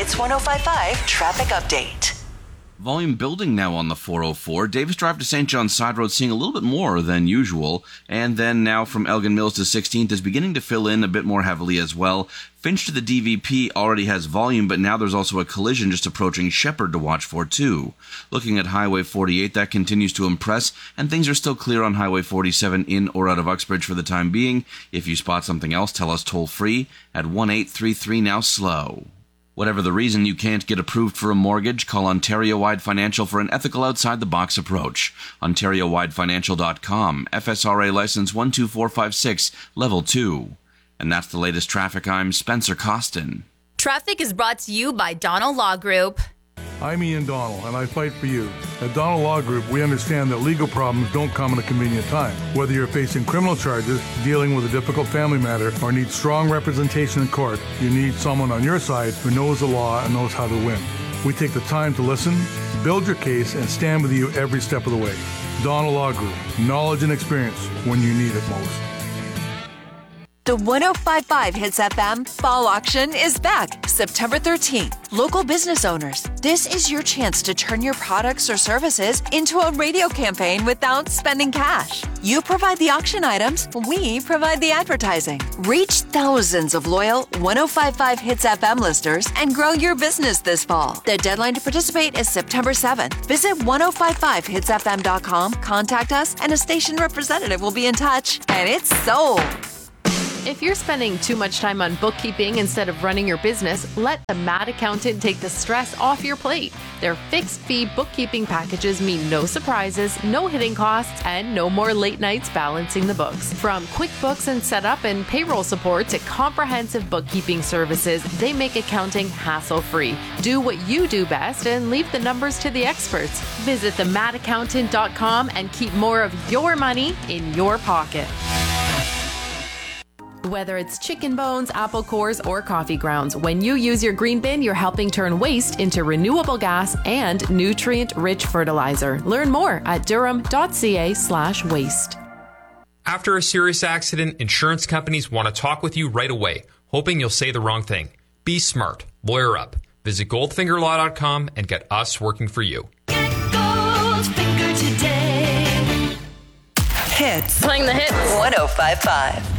Hits 105.5 Traffic Update. Volume building now on the 404. Davis Drive to St. John's Side Road seeing a little bit more than usual. And then now from Elgin Mills to 16th is beginning to fill in a bit more heavily as well. Finch to the DVP already has volume, but now there's also a collision just approaching Shepherd to watch for too. Looking at Highway 48, that continues to impress, and things are still clear on Highway 47 in or out of Uxbridge for the time being. If you spot something else, tell us toll free at 1-833 now slow. Whatever the reason you can't get approved for a mortgage, call Ontario Wide Financial for an ethical outside-the-box approach. OntarioWideFinancial.com, FSRA license 12456, level 2. And that's the latest traffic. I'm Spencer Costin. Traffic is brought to you by Donald Law Group. I'm Ian Donald, and I fight for you. At Donald Law Group, we understand that legal problems don't come at a convenient time. Whether you're facing criminal charges, dealing with a difficult family matter, or need strong representation in court, you need someone on your side who knows the law and knows how to win. We take the time to listen, build your case, and stand with you every step of the way. Donald Law Group, knowledge and experience when you need it most. The 105.5 Hits FM Fall Auction is back September 13th. Local business owners, this is your chance to turn your products or services into a radio campaign without spending cash. You provide the auction items, we provide the advertising. Reach thousands of loyal 105.5 Hits FM listeners and grow your business this fall. The deadline to participate is September 7th. Visit 1055hitsfm.com, contact us, and a station representative will be in touch. And it's sold. If you're spending too much time on bookkeeping instead of running your business, let the Mad Accountant take the stress off your plate. Their fixed-fee bookkeeping packages mean no surprises, no hidden costs, and no more late nights balancing the books. From QuickBooks and setup and payroll support to comprehensive bookkeeping services, they make accounting hassle-free. Do what you do best and leave the numbers to the experts. Visit themadaccountant.com and keep more of your money in your pocket. Whether it's chicken bones, apple cores, or coffee grounds, when you use your green bin, you're helping turn waste into renewable gas and nutrient-rich fertilizer. Learn more at durham.ca/waste. After a serious accident, insurance companies want to talk with you right away, hoping you'll say the wrong thing. Be smart. Lawyer up. Visit goldfingerlaw.com and get us working for you. Get Goldfinger today. Hits. Playing the hits. 105.5.